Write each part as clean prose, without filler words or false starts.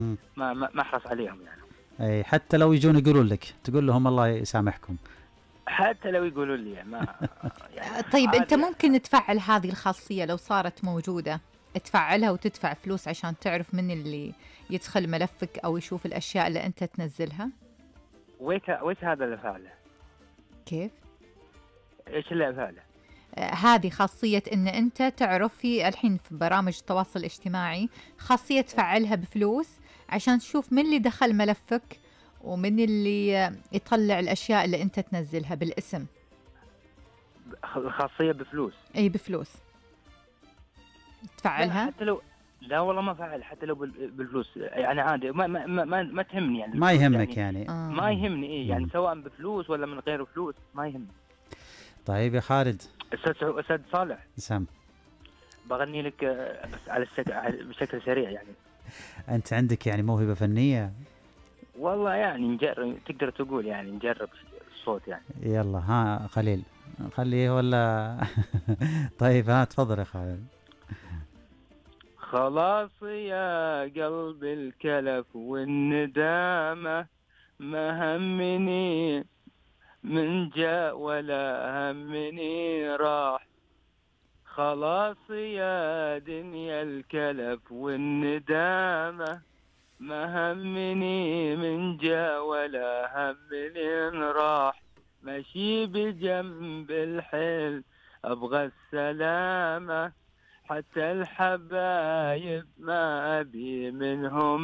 ما احرص عليهم يعني. اي حتى لو يجون يقولون لك تقول لهم الله يسامحكم؟ حتى لو يقولوا لي ما يعني طيب أنت عادي. ممكن تفعل هذه الخاصية لو صارت موجودة، تفعلها وتدفع فلوس عشان تعرف من اللي يدخل ملفك أو يشوف الأشياء اللي أنت تنزلها؟ ويش هذا اللي فعله؟ كيف؟ ايش اللي فعله؟ هذه خاصية إن أنت تعرف في الحين في برامج التواصل الاجتماعي خاصية تفعلها بفلوس عشان تشوف من اللي دخل ملفك ومن اللي يطلع الأشياء اللي أنت تنزلها بالاسم. خاصية بفلوس؟ أي بفلوس تفعلها؟ حتى لو لا والله ما فعل، حتى لو بالفلوس يعني عادي، ما تهمني يعني. ما يهمك يعني. ما يهمني إيه يعني، سواء بفلوس ولا من غير فلوس ما يهمني. طيب يا خالد. أستاذ صالح سام، بغني لك بس على بشكل سريع يعني. أنت عندك يعني موهبة فنية؟ والله يعني نجرب، تقدر تقول يعني نجرب الصوت يعني. يلا ها خليل خليه ولا طيب ها تفضل يا خالد. خلاص يا قلب الكلف والندامة، ما همني من جاء ولا همني راح. خلاص يا دنيا الكلف والندامة، ما همني من جاء ولا همني راح. ماشي بجنب الحل أبغى السلامة، حتى الحبايب ما أبي منهم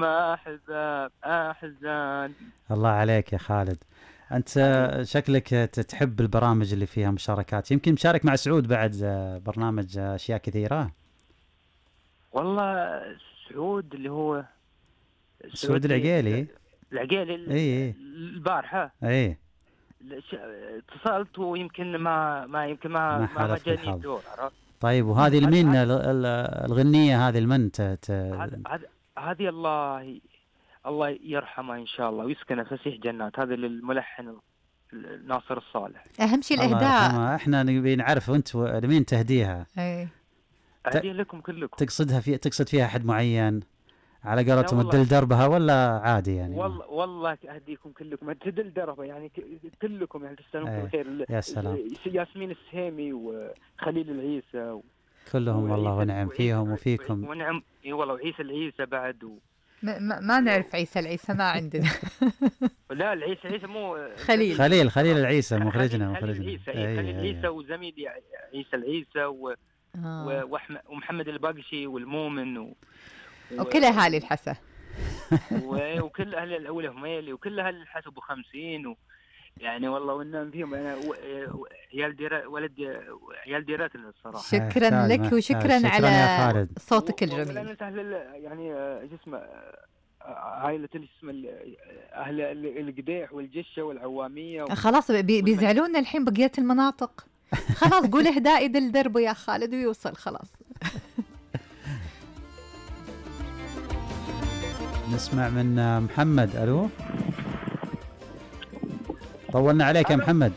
أحزان. الله عليك يا خالد، أنت شكلك تحب البرامج اللي فيها مشاركات. يمكن مشارك مع سعود بعد برنامج أشياء كثيرة. والله سعود اللي هو سعود العقيلي. ايه البارحة. ايه اتصلت ويمكن ما جاني الدور. طيب وهذه المن الغنية هذه المن هذه الله يرحمه إن شاء الله ويسكنه فسيح جنات. هذا للملحن ناصر الصالح. أهم شيء الإهداء. إحنا نبي نعرف أنت لمين تهديها. أهدي لكم كلكم. تقصد فيها أحد معين على قولتهم تدل دربها ولا عادي يعني؟ والله أهديكم كلكم تدل دربها يعني كلكم يعني تستنون بالخير. يا سلام. ياسمين السهيمي وخليل العيسى كلهم والله ونعم فيهم وفيكم. ونعم اي والله، وعيسى العيسى بعد ما نعرف عيسى العيسى ما عندنا. لا العيسى مو خليل العيسى مخرجنا. خليل العيسى وزميلي عيسى العيسى ومحمد الباقشي والمؤمن وكل اهالي الحسا وكل اهل الاولى هميلي وكل اهل الحسا ابو 50 يعني والله ونام فيهم. انا عيال ديراتنا الصراحه. شكرا لك وشكرا على صوتك الجميل. لان اهل يعني اسمه عائله اهل القديح والجشه والعواميه خلاص بيزعلونا الحين بقيه المناطق. خلاص قول اهدائي دل دربه يا خالد ويوصل خلاص. نسمع من محمد. الو طولنا عليك يا محمد.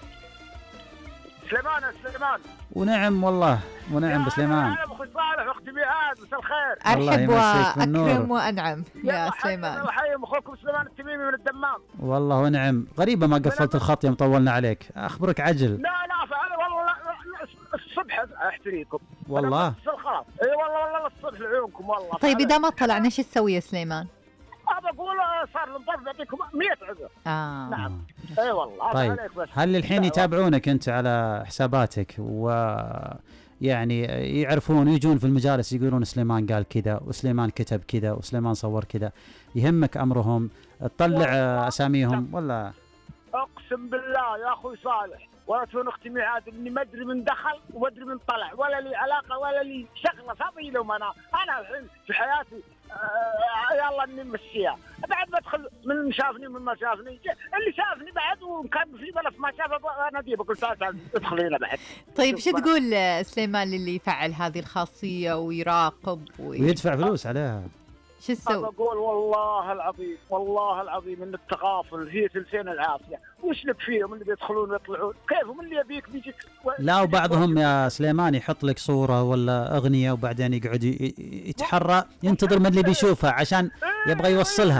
سليمان ونعم والله ونعم بسليمان. انا اخوي صالح واختي ميعاد. مساء الخير. ارحب واكرم وانعم يا سليمان. الله يحييكم اخوكم سليمان التميمي من الدمام. والله ونعم. غريبه ما قفلت الخط يوم طولنا عليك. اخبرك عجل. لا فعلا والله الصبح احتريكم والله. خلاص اي والله الصبح لعيونكم والله. طيب اذا ما طلعنا شو تسوي يا سليمان؟ بقول صار المطرف يعطيكم 100 عذر. نعم اي والله. طيب هل الحين يتابعونك انت على حساباتك ويعني يعرفون يجون في المجالس يقولون سليمان قال كذا وسليمان كتب كذا وسليمان صور كذا، يهمك امرهم تطلع اساميهم ولا؟ اقسم بالله يا اخوي صالح ولا تكون اختي ميعاد اني ما ادري من دخل وما ادري من طلع ولا لي علاقه ولا لي شغله فاضي لهم. انا الحين في حياتي يلا اني مشيها بعد ما ادخل من شافني من ما شافني اللي شافني بعد وكان في بلف ما شافه انا دي بقول تعال ادخل هنا بعد. طيب شو تقول سليمان للي يفعل هذه الخاصيه ويراقب ويدفع فلوس عليها؟ شو تسوي؟ أقول والله العظيم من التغافل هي ثلثين العافية. وش لك فيهم اللي بيدخلون ويطلعون؟ كيفهم اللي يبيك بيجيك لا، وبعضهم يا سليمان يحط لك صورة ولا أغنية وبعدين يقعد يتحرى ينتظر من اللي بيشوفها عشان يبغى يوصلها.